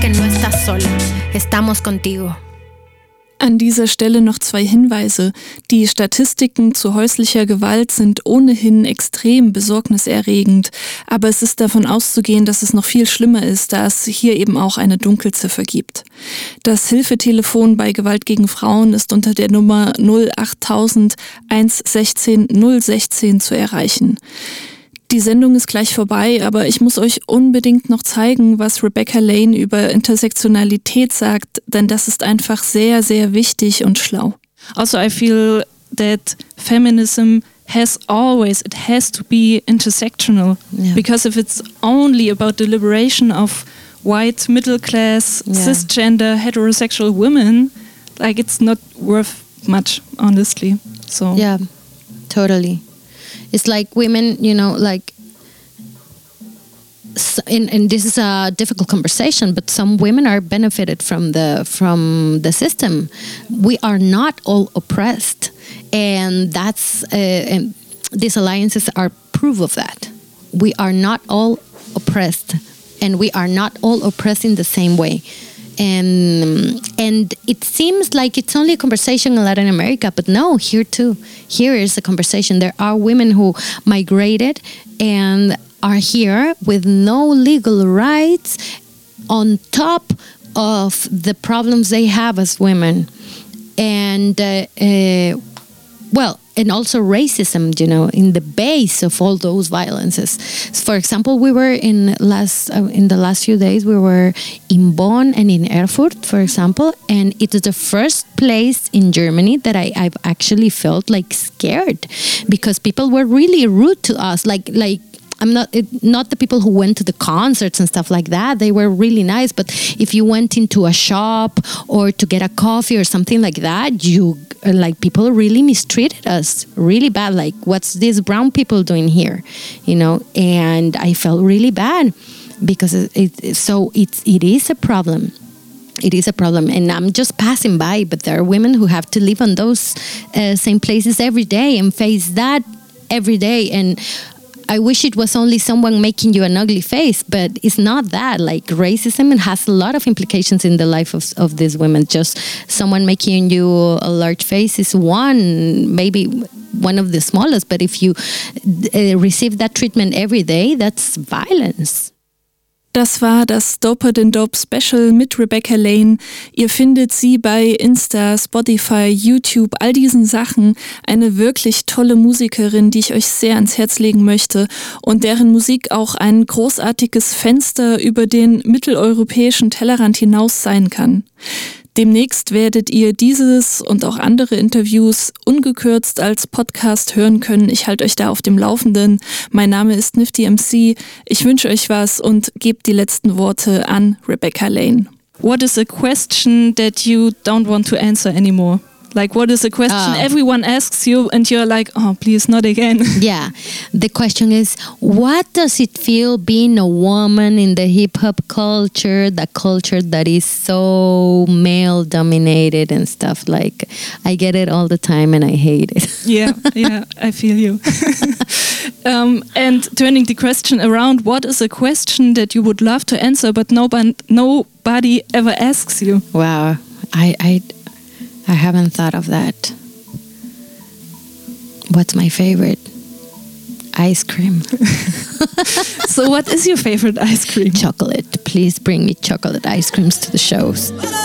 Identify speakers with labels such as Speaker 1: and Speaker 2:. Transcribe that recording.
Speaker 1: que no estás sola. Estamos contigo.
Speaker 2: An dieser Stelle noch 2 Hinweise. Die Statistiken zu häuslicher Gewalt sind ohnehin extrem besorgniserregend, aber es ist davon auszugehen, dass es noch viel schlimmer ist, da es hier eben auch eine Dunkelziffer gibt. Das Hilfetelefon bei Gewalt gegen Frauen ist unter der Nummer 08000 116 016 zu erreichen. Die Sendung ist gleich vorbei, aber ich muss euch unbedingt noch zeigen, was Rebecca Lane über Intersektionalität sagt, denn das ist einfach sehr, sehr wichtig und schlau.
Speaker 3: Also I feel that feminism has to be intersectional. Yeah. Because if it's only about the liberation of white, middle class, cisgender, heterosexual women, like it's not worth much, honestly. So
Speaker 4: yeah, totally. It's like women, like, and this is a difficult conversation, but some women are benefited from the system. We are not all oppressed, and that's and these alliances are proof of that. We are not all oppressed, and we are not all oppressed in the same way. And it seems like it's only a conversation in Latin America, but no, here too. Here is a conversation. There are women who migrated and are here with no legal rights on top of the problems they have as women. And, and also racism, in the base of all those violences. For example, we were in the last few days, we were in Bonn and in Erfurt, for example, and it is the first place in Germany that I've actually felt like scared because people were really rude to us, like I'm not the people who went to the concerts and stuff like that. They were really nice, but if you went into a shop or to get a coffee or something like that, people really mistreated us really bad. Like, what's these brown people doing here? And I felt really bad because it is a problem. It is a problem, and I'm just passing by, but there are women who have to live on those same places every day and face that every day. And I wish it was only someone making you an ugly face, but it's not that. Like, racism has a lot of implications in the life of these women. Just someone making you a large face is maybe one of the smallest, but if you receive that treatment every day, that's violence.
Speaker 2: Das war das Doper than Dope Special mit Rebecca Lane. Ihr findet sie bei Insta, Spotify, YouTube, all diesen Sachen. Eine wirklich tolle Musikerin, die ich euch sehr ans Herz legen möchte und deren Musik auch ein großartiges Fenster über den mitteleuropäischen Tellerrand hinaus sein kann. Demnächst werdet ihr dieses und auch andere Interviews ungekürzt als Podcast hören können. Ich halte euch da auf dem Laufenden. Mein Name ist Nifty MC. Ich wünsche euch was und gebt die letzten Worte an Rebecca Lane.
Speaker 3: What is a question that you don't want to answer anymore? Like, what is a question everyone asks you and you're like, oh, please, not again.
Speaker 4: Yeah. The question is, what does it feel being a woman in the hip-hop culture, the culture that is so male-dominated and stuff? Like, I get it all the time and I hate it.
Speaker 3: Yeah, I feel you. And turning the question around, what is a question that you would love to answer but nobody ever asks you?
Speaker 4: Wow. I haven't thought of that. What's my favorite? Ice cream.
Speaker 3: So what is your favorite ice cream?
Speaker 4: Chocolate. Please bring me chocolate ice creams to the shows.